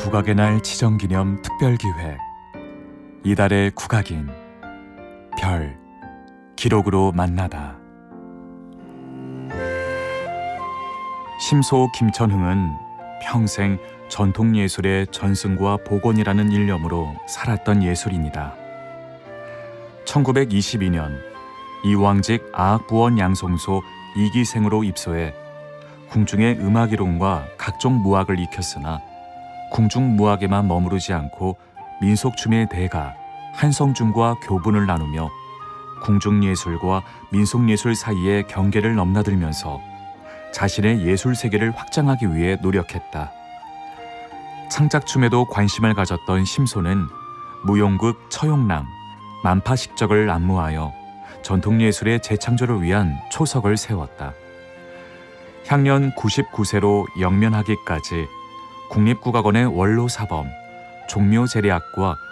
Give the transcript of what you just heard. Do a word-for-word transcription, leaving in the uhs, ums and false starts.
국악의 날 지정기념 특별기획 이달의 국악인 별 기록으로 만나다. 심소 김천흥은 평생 전통예술의 전승과 복원이라는 일념으로 살았던 예술인이다. 천구백이십이 년 이왕직 아학부원 양송소 이기생으로 입소해 궁중의 음악이론과 각종 무학을 익혔으나 궁중무학에만 머무르지 않고 민속춤의 대가 한성중과 교분을 나누며 궁중예술과 민속예술 사이의 경계를 넘나들면서 자신의 예술 세계를 확장하기 위해 노력했다. 창작춤에도 관심을 가졌던 심소는 무용극 처용랑, 만파식적을 안무하여 전통예술의 재창조를 위한 초석을 세웠다. 향년 구십구 세로 영면하기까지 국립국악원의 원로사범, 종묘제례학과